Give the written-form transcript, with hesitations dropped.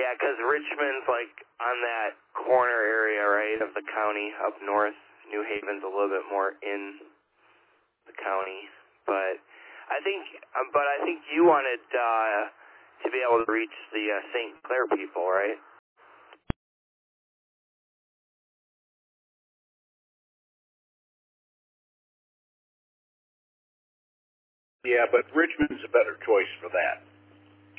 Yeah, because Richmond's like on that corner area, right, of the county up north. New Haven's a little bit more in the county, but I think you wanted to be able to reach the St. Clair people, right? Yeah, but Richmond's a better choice for that.